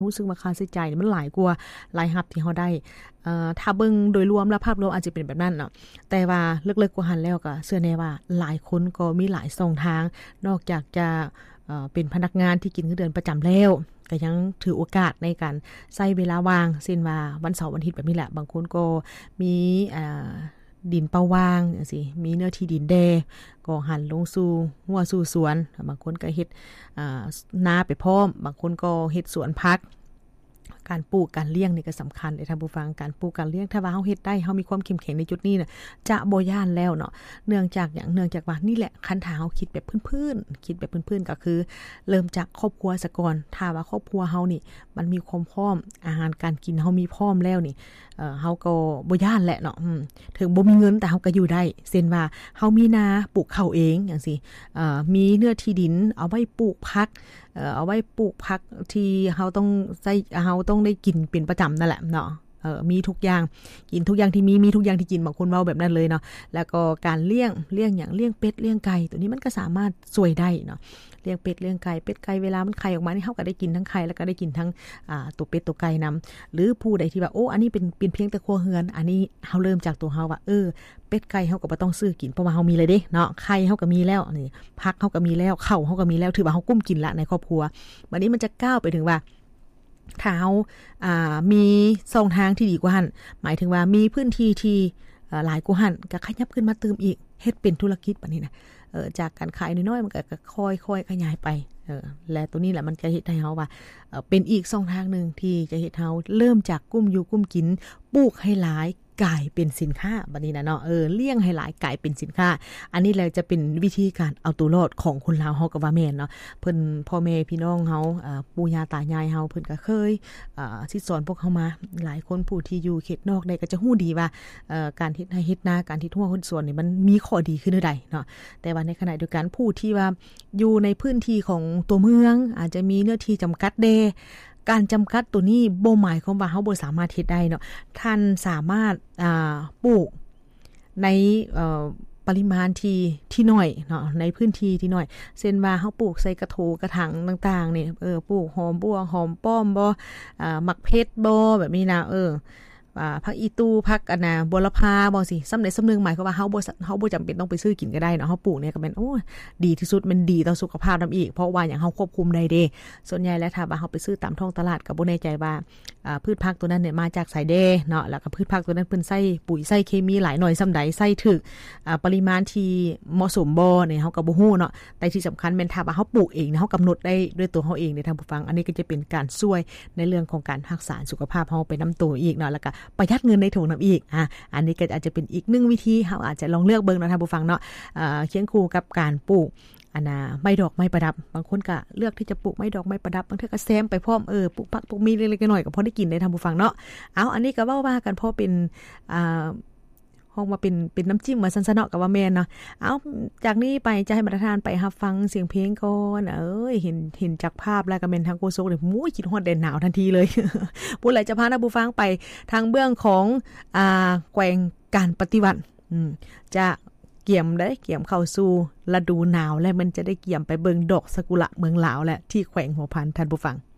รู้สึกว่าค่าใช้จ่ายมันหลายกว่ารายรับที่เฮาได้ถ้าเบิ่งโดยรวมแล้วภาพรวมอาจจะเป็นแบบนั้นเนาะแต่ว่าลึกๆกว่าหันแล้วก็เชื่อแน่ว่าหลายคนก็มีหลายช่องทางนอกจากจะเป็นพนักงานที่กินเงินเดือนประจำแล้วก็ยังถือโอกาสในการใช้เวลาว่างเช่นว่าวันเสาร์วันอาทิตย์แบบนี้แหละบางคนก็มีดินเป้าว่างจังซี่มีเนื้อที่ดินแดก็หันลงสู่หัวสู่สวนบางคนก็เฮ็ดนาไปพร้อมบางคนก็เฮ็ดสวนผักการปลูกการเลี้ยงนี่ก็สำคัญเลยท่านผู้ฟังการปลูกการเลี้ยงถ้าว่าเฮาเฮ็ดได้เฮามีความเข้มแข็งในจุดนี้น่ะจะบ่ย้านแล้วเนาะเนื่องจากว่านี่แหละคันถ้าเฮาคิดแบบพื้นๆคิดแบบพื้นๆก็คือเริ่มจากครอบครัวซะก่อนถ้าว่าครอบครัวเฮานี่มันมีความพร้อมอาหารการกินเฮามีพร้อมแล้วนี่เฮาก็บ่ย้านแหละเนาะถึงบ่มีเงินแต่เฮาก็อยู่ได้เช่นว่าเฮามีนาปลูกข้าวเองจังซี่มีเนื้อที่ดินเอาไว้ปลูกผักเอาไว้ปลูกผักที่เฮาต้องได้กินเป็นประจำนั่นแหละเนาะมีทุกอย่างกินทุกอย่างที่มีทุกอย่างที่กินบางคนเว้าแบบนั้นเลยเนาะแล้วก็การเลี้ยงอย่างเลี้ยงเป็ดเลี้ยงไก่ตัวนี้มันก็สามารถช่วยได้เนาะเลี้ยงเป็ดเลี้ยงไก่เป็ดไก่เวลามันไข่ออกมานี่เฮาก็ได้กินทั้งไข่แล้วก็ได้กินทั้งตัวเป็ดตัวไก่นำหรือผู้ใดที่ว่าโอ้อันนี้เป็นเพียงแต่ครัวเรือนอันนี้เฮาเริ่มจากตัวเฮาว่าเป็ดไก่เฮาก็บ่ต้องซื้อกินเพราะว่าเฮามีเลยเด้เนาะไข่เฮาก็มีแล้วนี่ผักเฮาก็มีแล้วข้าวเฮาก็มีแล้วถือว่าเฮากุ้มกินละในครอบครัวบัดนี้มันจะก้าวไปถึงว่าถ้าเฮามีช่องทางที่ดีกว่าหั่นหมายถึงว่ามีพื้นที่ที่หลายกว่าหั่นก็ขยับขึ้นมาเติมอีกเฮ็ดเป็นธุรกิจบัดนี้นะจากการขายน้อยๆมันก็ค่อยๆขยายไปและตัวนี้แหละมันจะเฮ็ดให้เฮาว่าเป็นอีกช่องทางนึงที่จะเฮ็ดเฮาเริ่มจากกุ้มอยู่กุ้มกินปลูกให้หลายกลายเป็นสินค้าบัดนี้นะเนาะเลี้ยงให้หลายกลายเป็นสินค้าอันนี้แหละจะเป็นวิธีการเอาตัวรอดของคนลาวเฮาก็ว่าแม่นเนาะเพิ่นพ่อแม่พี่น้องเฮาปู่ย่าตายายเฮาเพิ่นก็เคยสิสอนพวกเฮามาหลายคนผู้ที่อยู่เขตนอกได้ก็จะฮู้ดีว่าการเฮ็ดให้เฮ็ดนาการที่ทั่วคนสวนนี่มันมีข้อดีคือใดเนาะแต่ว่าในขณะเดียวกันผู้ที่ว่าอยู่ในพื้นที่ของตัวเมืองอาจจะมีเนื้อที่จำกัดการจำกัดตัวนี้บ่หมายความว่าเฮาบ่สามารถเฮ็ดได้เนาะท่านสามารถปลูกในปริมาณที่น้อยเนาะในพื้นที่ที่น้อยเช่นว่าเฮาปลูกใส่กระโถกระถางต่างๆนี่ปลูกหอมบัวหอมป้อมบ่มักเพชรบ่แบบนี้นะผักอีตูผักบัวละพาบ่สิสำใดสำนึงหมายความว่าเฮาบ่จำเป็นต้องไปซื้อกินก็ได้เนาะเฮาปลูกเนี่ยก็แม่นโอ้ดีที่สุดมันดีต่อสุขภาพนำอีกเพราะว่าอย่างเฮาควบคุมได้เด้ส่วนใหญ่แล้วถ้าว่าเฮาไปซื้อตามท้องตลาดก็บ่แน่ใจว่าพืชผักตัวนั้นเนี่ยมาจากไสเด้เนาะแล้วก็พืชผักตัวนั้นเพิ่นใส่ปุ๋ยใส่เคมีหลายหน่อยส่ำใดใส่ถึกปริมาณที่เหมาะสมบ่เนี่ยเฮาก็บ่ฮู้เนาะแต่ที่สำคัญแม่นถ้าว่าเฮาปลูกเองเฮากำหนดได้ด้วยตัวเฮาเองเด้ท่านผู้ฟังอันนี้ก็จะเป็นการช่วยในเรื่องของการรักษาสุขภาพเฮาไปนำตัวอีกเนาะแล้วก็ประหยัดเงินในถุงน้ำอีกอันนี้ก็อาจจะเป็นอีก1วิธีเฮาอาจจะลองเลือกเบิ่งเนาะท่านผู้ฟังเนาะเคียงคู่กับการปลูกไม้ดอกไม้ประดับบางคนก็เลือกที่จะปลูกไม้ดอกไม้ประดับบางเทื่อก็แซมไปพร้อมปลูกผักปลูกมีเล็กๆน้อยๆก็พอได้กินได้ท่านผู้ฟังเนาะเอาอันนี้ก็เว้าว่ากันพอเป็นห้องมาเป็นน้ำจิ้มมาซั่นๆเนาะก็ว่าแม่นเนาะเอาจากนี้ไปจะให้บรรทานไปรับฟังเสียงเพลงก่อนเห็นจากภาพแล้วก็แม่นทางโกโซนี่โอ้ยคิดฮอดแดนหนาวทันทีเลย ผู้ใดจะพาท่านผู้ฟังไปทางเบื้องของแกว่งการปฏิบัติจะเกี่ยมเข้าสู่ฤดูหนาวและมันจะได้เกี่ยมไปเบิ่งดอกซากุระเมืองลาวและที่แขวงหัวพันท่านผู้ฟัง